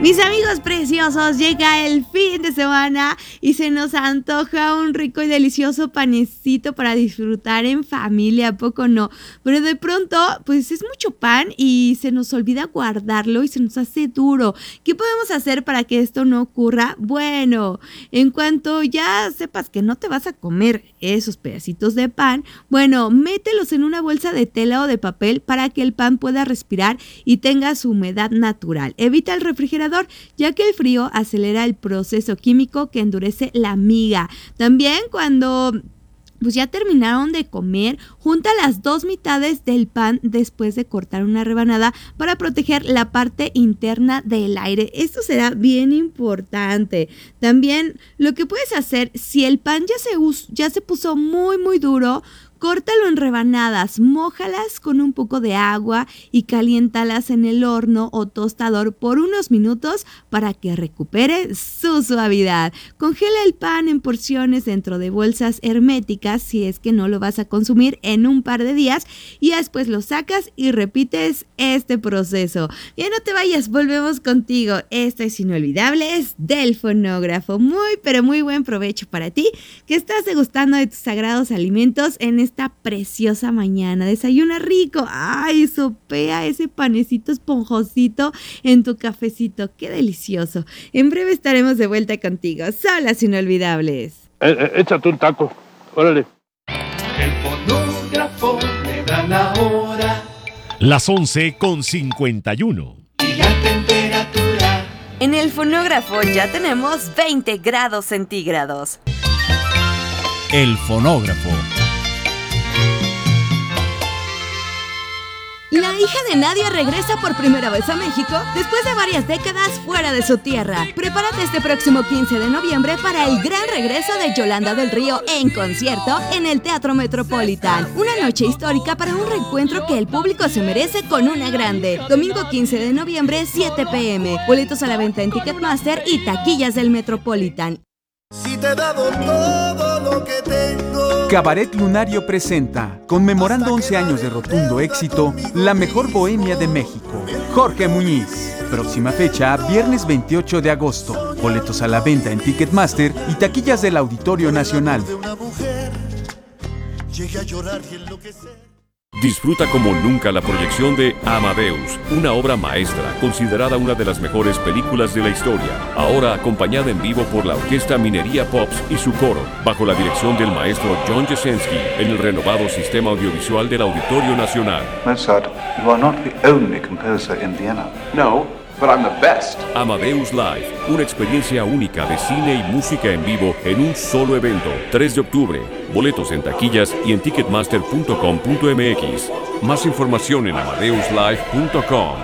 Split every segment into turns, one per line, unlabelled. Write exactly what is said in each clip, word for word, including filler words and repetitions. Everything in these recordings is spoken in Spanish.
Mis amigos preciosos, llega el fin de semana y se nos antoja un rico y delicioso panecito para disfrutar en familia, ¿a poco no? Pero de pronto, pues es mucho pan y se nos olvida guardarlo y se nos hace duro. ¿Qué podemos hacer para que esto no ocurra? Bueno, en cuanto ya sepas que no te vas a comer esos pedacitos de pan, bueno, mételos en una bolsa de tela o de papel para que el pan pueda respirar y tenga su humedad natural. Evita el refrigerador, ya que el frío acelera el proceso químico que endurece la miga. También cuando pues ya terminaron de comer, junta las dos mitades del pan después de cortar una rebanada para proteger la parte interna del aire. Esto será bien importante. También lo que puedes hacer, si el pan ya se, us- ya se puso muy muy duro, córtalo en rebanadas, mójalas con un poco de agua y caliéntalas en el horno o tostador por unos minutos para que recupere su suavidad. Congela el pan en porciones dentro de bolsas herméticas si es que no lo vas a consumir en un par de días y después lo sacas y repites este proceso. Ya no te vayas, volvemos contigo. Esto es Inolvidable, es del Fonógrafo. Muy pero muy buen provecho para ti que estás degustando de tus sagrados alimentos en este esta preciosa mañana. Desayuna rico. Ay, sopea ese panecito esponjosito en tu cafecito. Qué delicioso. En breve estaremos de vuelta contigo. Solas Inolvidables.
Eh, eh, échate un taco. Órale.
El fonógrafo me da la hora.
Las once con cincuenta y uno.
Y la temperatura.
En el fonógrafo ya tenemos veinte grados centígrados.
El fonógrafo.
La hija de Nadia regresa por primera vez a México después de varias décadas fuera de su tierra. Prepárate este próximo quince de noviembre para el gran regreso de Yolanda del Río en concierto en el Teatro Metropolitan. Una noche histórica para un reencuentro que el público se merece con una grande. Domingo quince de noviembre, siete pe eme. Boletos a la venta en Ticketmaster y taquillas del Metropolitan.
Si te he dado todo lo que tengo.
Cabaret Lunario presenta, conmemorando once años de rotundo éxito, La Mejor Bohemia de México. Jorge Muñiz. Próxima fecha, viernes veintiocho de agosto. Boletos a la venta en Ticketmaster y taquillas del Auditorio Nacional.
Disfruta como nunca la proyección de Amadeus, una obra maestra, considerada una de las mejores películas de la historia. Ahora acompañada en vivo por la Orquesta Minería Pops y su coro, bajo la dirección del maestro John Jasenski, en el renovado sistema audiovisual del Auditorio Nacional.
Mozart, you are not the only composer in Vienna.
No, but I'm the best. Amadeus Live, una experiencia única de cine y música en vivo en un solo evento. tres de octubre. Boletos en taquillas y en ticketmaster punto com punto eme equis. Más información en amadeus live punto com.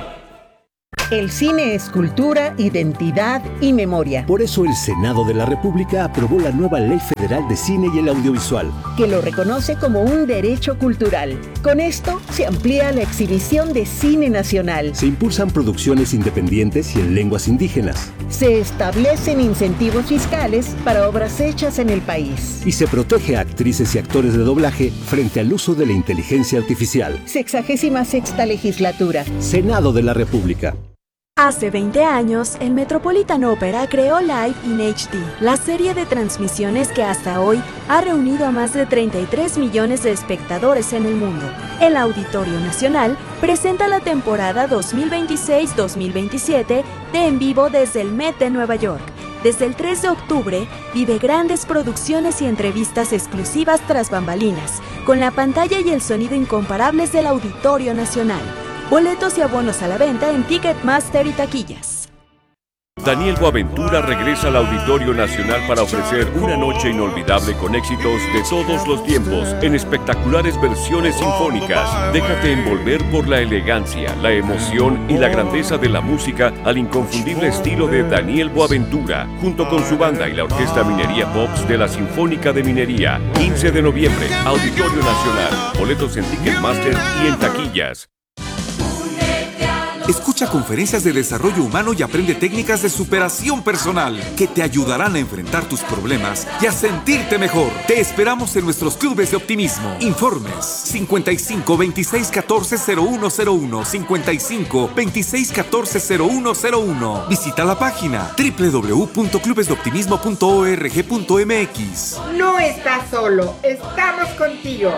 El cine es cultura, identidad y memoria.
Por eso el Senado de la República aprobó la nueva Ley Federal de Cine y el Audiovisual,
que lo reconoce como un derecho cultural. Con esto se amplía la exhibición de cine nacional.
Se impulsan producciones independientes y en lenguas indígenas.
Se establecen incentivos fiscales para obras hechas en el país.
Y se protege a actrices y actores de doblaje frente al uso de la inteligencia artificial.
Sexagésima sexta legislatura.
Senado de la República.
Hace veinte años, el Metropolitan Opera creó Live in hache de, la serie de transmisiones que hasta hoy ha reunido a más de treinta y tres millones de espectadores en el mundo. El Auditorio Nacional presenta la temporada dos mil veintiséis dos mil veintisiete de En Vivo desde el Met de Nueva York. Desde el tres de octubre, vive grandes producciones y entrevistas exclusivas tras bambalinas, con la pantalla y el sonido incomparables del Auditorio Nacional. Boletos y abonos a la venta en Ticketmaster y taquillas.
Daniel Boaventura regresa al Auditorio Nacional para ofrecer una noche inolvidable con éxitos de todos los tiempos en espectaculares versiones sinfónicas. Déjate envolver por la elegancia, la emoción y la grandeza de la música al inconfundible estilo de Daniel Boaventura, junto con su banda y la Orquesta Minería Pops de la Sinfónica de Minería. quince de noviembre, Auditorio Nacional. Boletos en Ticketmaster y en taquillas.
Escucha conferencias de desarrollo humano y aprende técnicas de superación personal que te ayudarán a enfrentar tus problemas y a sentirte mejor. Te esperamos en nuestros clubes de optimismo. Informes cincuenta y cinco, veintiséis, catorce, cero uno cero uno, cincuenta y cinco, veintiséis, catorce, cero uno cero uno. Visita la página doble u doble u doble u punto clubes de optimismo punto org punto m x.
No estás solo, estamos contigo.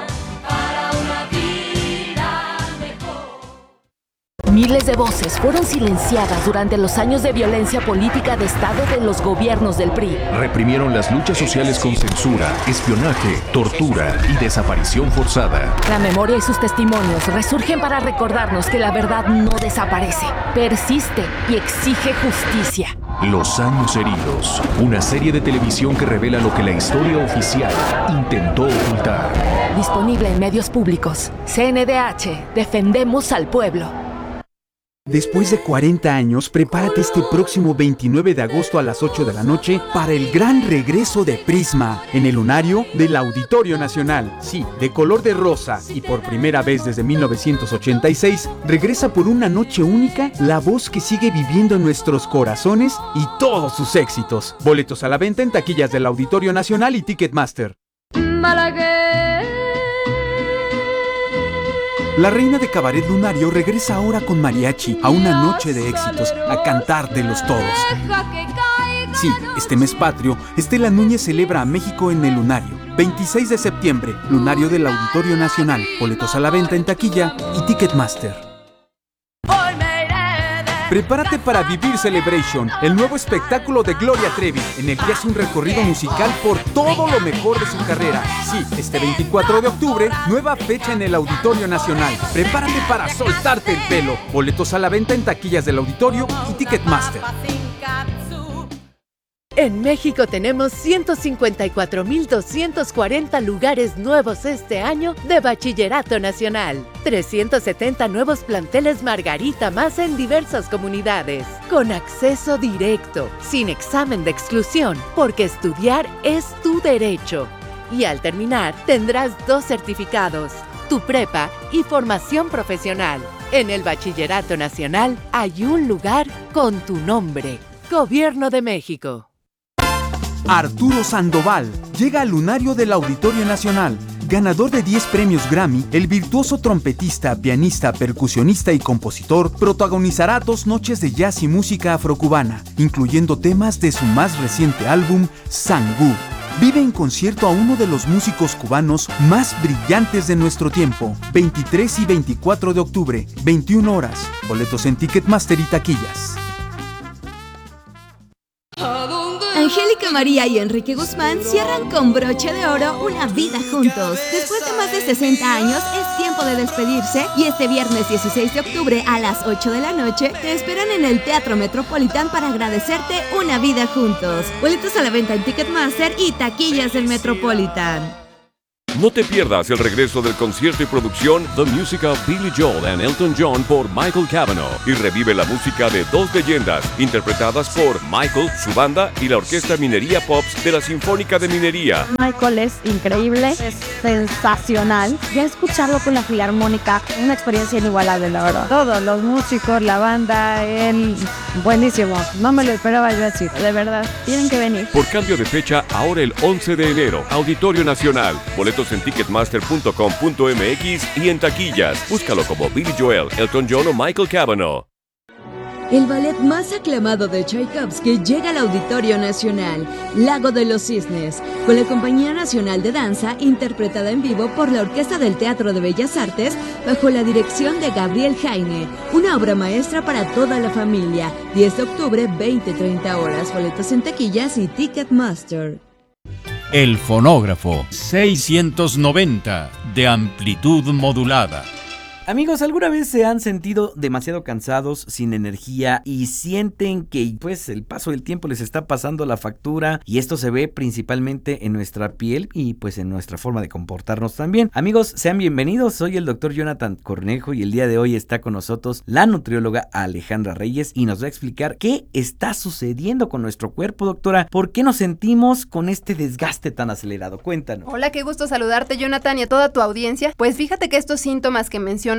Miles de voces fueron silenciadas durante los años de violencia política de Estado de los gobiernos del P R I.
Reprimieron las luchas sociales con censura, espionaje, tortura y desaparición forzada.
La memoria y sus testimonios resurgen para recordarnos que la verdad no desaparece, persiste y exige justicia.
Los años heridos, una serie de televisión que revela lo que la historia oficial intentó ocultar.
Disponible en medios públicos. C N D H, defendemos al pueblo.
Después de cuarenta años, prepárate este próximo veintinueve de agosto a las ocho de la noche para el gran regreso de Prisma en el lunario del Auditorio Nacional. Sí, de color de rosa y por primera vez desde mil novecientos ochenta y seis, regresa por una noche única la voz que sigue viviendo en nuestros corazones y todos sus éxitos. Boletos a la venta en taquillas del Auditorio Nacional y Ticketmaster.
Malagueña.
La reina de cabaret lunario regresa ahora con mariachi a una noche de éxitos, a cantártelos todos. Sí, este mes patrio, Estela Núñez celebra a México en el lunario. veintiséis de septiembre, lunario del Auditorio Nacional. Boletos a la venta en taquilla y Ticketmaster. Prepárate para Vivir Celebration, el nuevo espectáculo de Gloria Trevi, en el que hace un recorrido musical por todo lo mejor de su carrera. Sí, este veinticuatro de octubre, nueva fecha en el Auditorio Nacional. Prepárate para soltarte el pelo. Boletos a la venta en taquillas del Auditorio y Ticketmaster.
En México tenemos ciento cincuenta y cuatro mil doscientos cuarenta lugares nuevos este año de Bachillerato Nacional. trescientos setenta nuevos planteles Margarita más en diversas comunidades. Con acceso directo, sin examen de exclusión, porque estudiar es tu derecho. Y al terminar, tendrás dos certificados, tu prepa y formación profesional. En el Bachillerato Nacional hay un lugar con tu nombre. Gobierno de México.
Arturo Sandoval llega al lunario del Auditorio Nacional. Ganador de diez premios Grammy, el virtuoso trompetista, pianista, percusionista y compositor protagonizará dos noches de jazz y música afrocubana, incluyendo temas de su más reciente álbum, Sangú. Vive en concierto a uno de los músicos cubanos más brillantes de nuestro tiempo. veintitrés y veinticuatro de octubre, veintiuna horas. Boletos en Ticketmaster y taquillas.
Angélica María y Enrique Guzmán cierran con broche de oro una vida juntos. Después de más de sesenta años, es tiempo de despedirse y este viernes dieciséis de octubre a las ocho de la noche te esperan en el Teatro Metropolitan para agradecerte una vida juntos. Boletos a la venta en Ticketmaster y taquillas del Metropolitan.
No te pierdas el regreso del concierto y producción The Music of Billy Joel and Elton John por Michael Cavanaugh y revive la música de dos leyendas interpretadas por Michael, su banda y la Orquesta Minería Pops de la Sinfónica de Minería.
Michael es increíble, es sensacional. Ya escucharlo con la Filarmónica, una experiencia inigualable, la verdad. Todos los músicos, la banda, él, buenísimo. No me lo esperaba yo así, de verdad. Tienen que venir.
Por cambio de fecha, ahora el once de enero, Auditorio Nacional. Boletos en ticketmaster punto com punto m x y en taquillas. Búscalo como Billy Joel, Elton John o Michael Cavanaugh.
El ballet más aclamado de Tchaikovsky llega al Auditorio Nacional, Lago de los Cisnes, con la Compañía Nacional de Danza, interpretada en vivo por la Orquesta del Teatro de Bellas Artes, bajo la dirección de Gabriel Heine. Una obra maestra para toda la familia. diez de octubre, veinte a treinta horas. Boletos en taquillas y Ticketmaster.
El fonógrafo seiscientos noventa de amplitud modulada.
Amigos, ¿alguna vez se han sentido demasiado cansados, sin energía y sienten que pues el paso del tiempo les está pasando la factura y esto se ve principalmente en nuestra piel y pues en nuestra forma de comportarnos también? Amigos, sean bienvenidos, soy el doctor Jonathan Cornejo y el día de hoy está con nosotros la nutrióloga Alejandra Reyes y nos va a explicar qué está sucediendo con nuestro cuerpo, doctora. ¿Por qué nos sentimos con este desgaste tan acelerado? Cuéntanos.
Hola, qué gusto saludarte, Jonathan, y a toda tu audiencia. Pues fíjate que estos síntomas que mencionas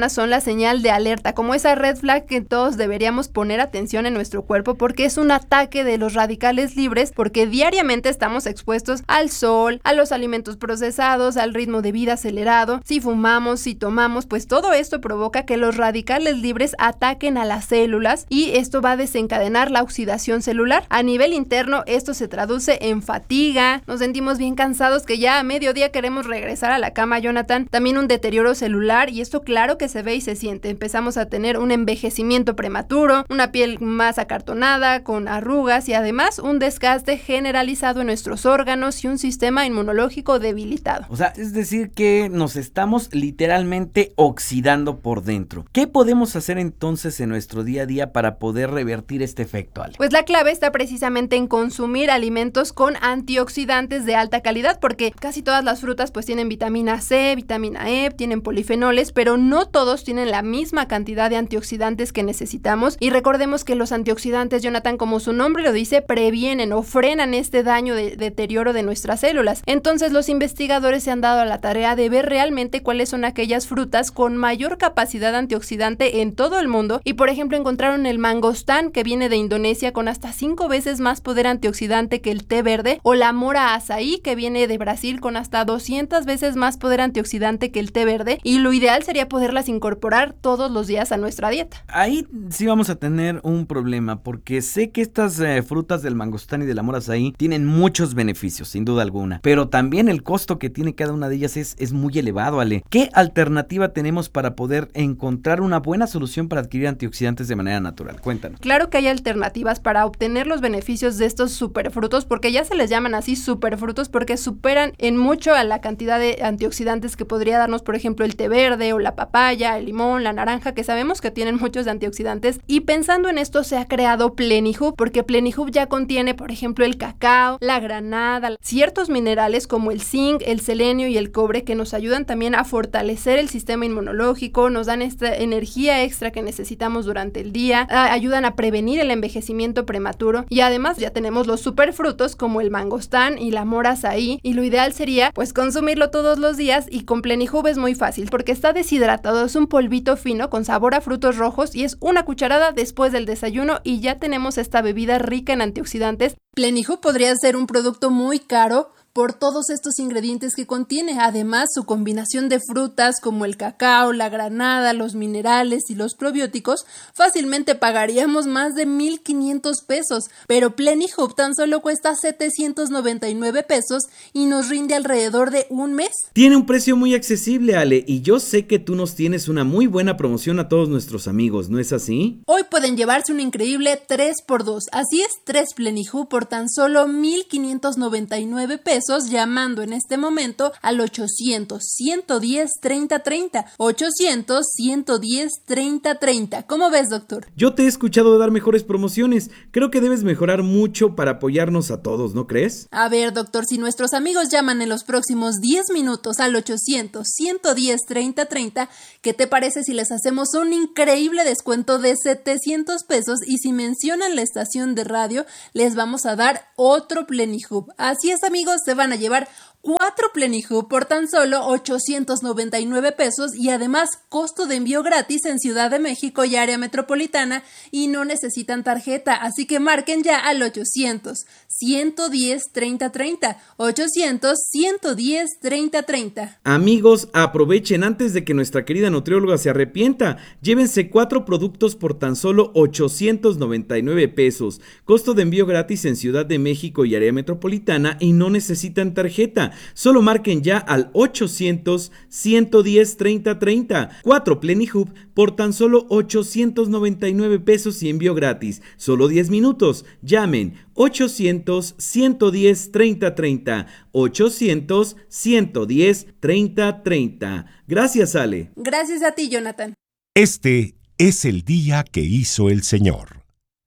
hormonas son la señal de alerta, como esa red flag que todos deberíamos poner atención en nuestro cuerpo porque es un ataque de los radicales libres, porque diariamente estamos expuestos al sol, a los alimentos procesados, al ritmo de vida acelerado. Si fumamos, si tomamos, pues todo esto provoca que los radicales libres ataquen a las células y esto va a desencadenar la oxidación celular. A nivel interno, esto se traduce en fatiga, nos sentimos bien cansados que ya a mediodía queremos regresar a la cama, Jonathan. También un deterioro celular y esto claro que se ve y se siente. Empezamos a tener un envejecimiento prematuro, una piel más acartonada, con arrugas y además un desgaste generalizado en nuestros órganos y un sistema inmunológico debilitado.
O sea, es decir que nos estamos literalmente oxidando por dentro. ¿Qué podemos hacer entonces en nuestro día a día para poder revertir este efecto, Ale?
Pues la clave está precisamente en consumir alimentos con antioxidantes de alta calidad, porque casi todas las frutas pues tienen vitamina C, vitamina E, tienen polifenoles, pero no todos tienen la misma cantidad de antioxidantes que necesitamos. Y recordemos que los antioxidantes, Jonathan, como su nombre lo dice, previenen o frenan este daño de deterioro de nuestras células. Entonces los investigadores se han dado a la tarea de ver realmente cuáles son aquellas frutas con mayor capacidad antioxidante en todo el mundo y por ejemplo encontraron el mangostán, que viene de Indonesia, con hasta cinco veces más poder antioxidante que el té verde, o la mora azaí, que viene de Brasil, con hasta doscientas veces más poder antioxidante que el té verde, y lo ideal sería poderlas incorporar todos los días a nuestra dieta.
Ahí sí vamos a tener un problema, porque sé que estas eh, frutas del mangostán y de la mora azaí tienen muchos beneficios, sin duda alguna, pero también el costo que tiene cada una de ellas es, es muy elevado, Ale. ¿Qué alternativa tenemos para poder encontrar una buena solución para adquirir antioxidantes de manera natural? Cuéntanos.
Claro que hay alternativas para obtener los beneficios de estos superfrutos, porque ya se les llaman así superfrutos porque superan en mucho a la cantidad de antioxidantes que podría darnos, por ejemplo, el té verde o la papaya, el limón, la naranja, que sabemos que tienen muchos antioxidantes. Y pensando en esto se ha creado Plenihub, porque Plenihub ya contiene, por ejemplo, el cacao, la granada, ciertos minerales como el zinc, el selenio y el cobre, que nos ayudan también a fortalecer el sistema inmunológico, nos dan esta energía extra que necesitamos durante el día, ayudan a prevenir el envejecimiento prematuro y además ya tenemos los superfrutos como el mangostán y la mora azaí, y lo ideal sería pues consumirlo todos los días. Y con Plenihub es muy fácil porque está deshidratado, es un polvito fino con sabor a frutos rojos y es una cucharada después del desayuno y ya tenemos esta bebida rica en antioxidantes. Plenihub podría ser un producto muy caro por todos estos ingredientes que contiene. Además, su combinación de frutas como el cacao, la granada, los minerales y los probióticos, fácilmente pagaríamos más de mil quinientos pesos, pero Plenihub tan solo cuesta setecientos noventa y nueve pesos y nos rinde alrededor de un mes.
Tiene un precio muy accesible, Ale, y yo sé que tú nos tienes una muy buena promoción a todos nuestros amigos, ¿no es así?
Hoy pueden llevarse un increíble tres por dos, así es, tres Plenihub por tan solo mil quinientos noventa y nueve pesos, llamando en este momento al ochocientos, ciento diez, treinta, treinta, ochocientos, ciento diez, treinta, treinta. ¿Cómo ves, doctor?
Yo te he escuchado dar mejores promociones. Creo que debes mejorar mucho para apoyarnos a todos, ¿no crees?
A ver, doctor, si nuestros amigos llaman en los próximos diez minutos al ochocientos, ciento diez, treinta, treinta, ¿qué te parece si les hacemos un increíble descuento de setecientos pesos? Y si mencionan la estación de radio, les vamos a dar otro Plenihub. Así es, amigos, se van a llevar cuatro Plenihub por tan solo ochocientos noventa y nueve pesos y además costo de envío gratis en Ciudad de México y área metropolitana y no necesitan tarjeta, así que marquen ya al ochocientos, ciento diez, treinta, treinta, ochocientos, ciento diez, treinta, treinta.
Amigos, aprovechen antes de que nuestra querida nutrióloga se arrepienta. Llévense cuatro productos por tan solo ochocientos noventa y nueve pesos, costo de envío gratis en Ciudad de México y área metropolitana y no necesitan tarjeta. Solo marquen ya al ochocientos, ciento diez, treinta, treinta. cuatro Plenihub por tan solo ochocientos noventa y nueve pesos y envío gratis. Solo diez minutos. Llamen ochocientos, ciento diez, treinta, treinta. ochocientos, ciento diez, treinta, treinta. Gracias, Ale.
Gracias a ti, Jonathan.
Este es el día que hizo el Señor.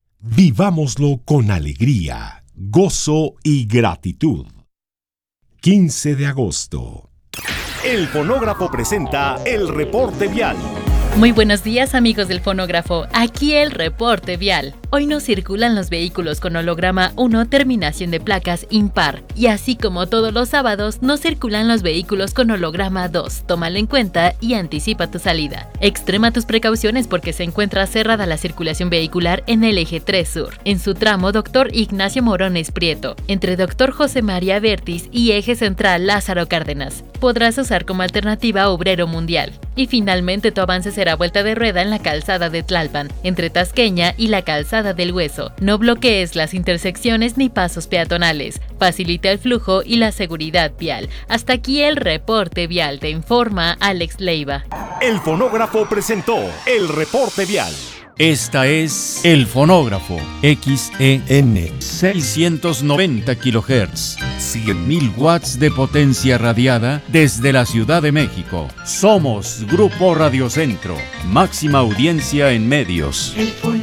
Vivámoslo con alegría, gozo y gratitud. quince de agosto. El Fonógrafo presenta el reporte vial.
Muy buenos días, amigos del Fonógrafo. Aquí el reporte vial.
Hoy no circulan los vehículos con holograma uno terminación de placas impar, y así como todos los sábados no circulan los vehículos con holograma dos. Tómalo en cuenta y anticipa tu salida. Extrema tus precauciones porque se encuentra cerrada la circulación vehicular en el eje tres Sur, en su tramo Doctor Ignacio Morones Prieto, entre Doctor José María Vértiz y eje central Lázaro Cárdenas. Podrás usar como alternativa Obrero Mundial. Y finalmente tu avance será vuelta de rueda en la calzada de Tlalpan, entre Tasqueña y la calzada del Hueso. No bloquees las intersecciones ni pasos peatonales. Facilita el flujo y la seguridad vial. Hasta aquí el reporte vial, te informa Alex Leiva.
El fonógrafo presentó el reporte vial.
Esta es El Fonógrafo, X E N, seiscientos noventa kilohertz, cien mil watts de potencia radiada desde la Ciudad de México. Somos Grupo Radio Centro, máxima audiencia en medios.
El